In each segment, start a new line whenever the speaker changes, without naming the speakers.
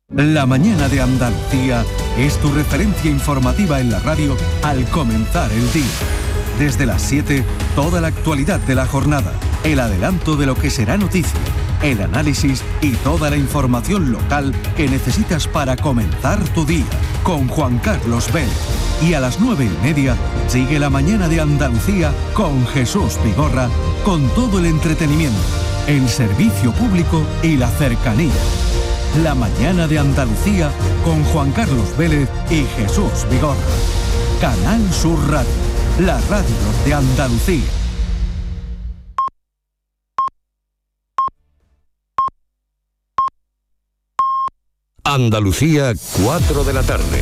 La mañana de Andalucía es tu referencia informativa en la radio al comenzar el día. Desde las 7, toda la actualidad de la jornada, el adelanto de lo que será noticia, el análisis y toda la información local que necesitas para comenzar tu día. Con Juan Carlos Vélez. Y a las 9:30 sigue la mañana de Andalucía con Jesús Vigorra, con todo el entretenimiento, el servicio público y la cercanía. La mañana de Andalucía con Juan Carlos Vélez y Jesús Vigorra. Canal Sur Radio, la radio de Andalucía.
Andalucía, 4 de la tarde.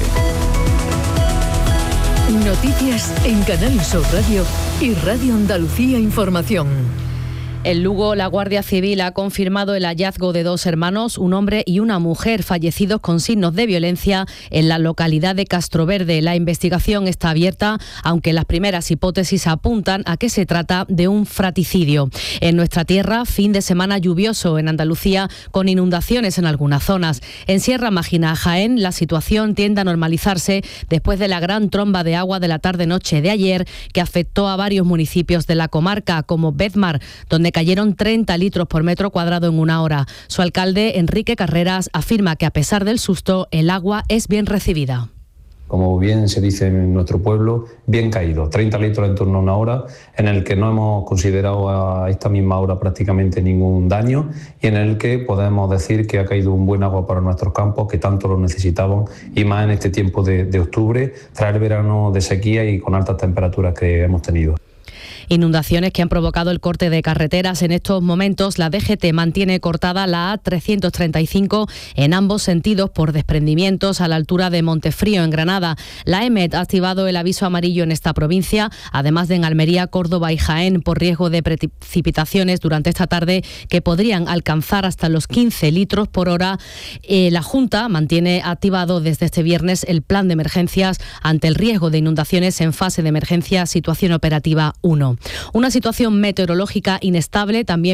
Noticias en Canal Sur Radio y Radio Andalucía Información.
En Lugo, la Guardia Civil ha confirmado el hallazgo de 2 hermanos, un hombre y una mujer, fallecidos con signos de violencia en la localidad de Castroverde. La investigación está abierta, aunque las primeras hipótesis apuntan a que se trata de un fraticidio. En nuestra tierra, fin de semana lluvioso en Andalucía, con inundaciones en algunas zonas. En Sierra Mágina, Jaén, la situación tiende a normalizarse después de la gran tromba de agua de la tarde-noche de ayer, que afectó a varios municipios de la comarca, como Bedmar, donde cayeron 30 litros por metro cuadrado en una hora. Su alcalde, Enrique Carreras, afirma que a pesar del susto, el agua es bien recibida.
Como bien se dice en nuestro pueblo, bien caído, 30 litros en torno a una hora, en el que no hemos considerado a esta misma hora prácticamente ningún daño y en el que podemos decir que ha caído un buen agua para nuestros campos, que tanto lo necesitaban, y más en este tiempo de octubre, tras el verano de sequía y con altas temperaturas que hemos tenido.
Inundaciones que han provocado el corte de carreteras. En estos momentos, la DGT mantiene cortada la A335 en ambos sentidos por desprendimientos a la altura de Montefrío, en Granada. La EMET ha activado el aviso amarillo en esta provincia, además de en Almería, Córdoba y Jaén, por riesgo de precipitaciones durante esta tarde que podrían alcanzar hasta los 15 litros por hora. La Junta mantiene activado desde este viernes el plan de emergencias ante el riesgo de inundaciones en fase de emergencia, situación operativa 1. Una situación meteorológica inestable también